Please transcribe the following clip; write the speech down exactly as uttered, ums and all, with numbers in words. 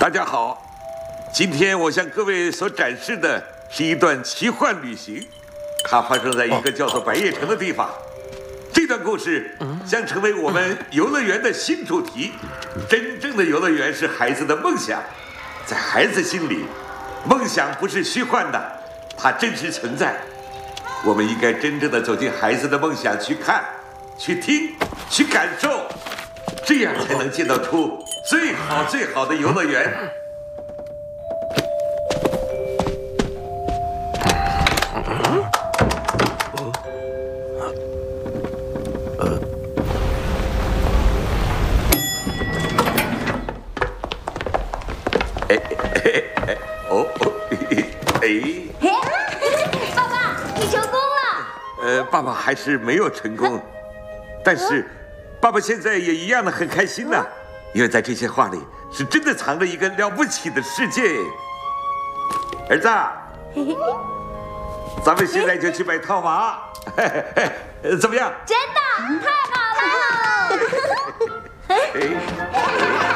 大家好，今天我向各位所展示的是一段奇幻旅行，它发生在一个叫做白夜城的地方。这段故事将成为我们游乐园的新主题。真正的游乐园是孩子的梦想，在孩子心里，梦想不是虚幻的，它真实存在。我们应该真正的走进孩子的梦想，去看、去听、去感受，这样才能建造出最好最好的游乐园。哎哎哎哦哎！ 爸爸，你成功了。 呃，爸爸还是没有成功，但是爸爸现在也一样的很开心呢，因为在这些画里是真的藏着一个了不起的世界。儿子，咱们现在就去买套马，怎么样？ 真的，太好了，太好了。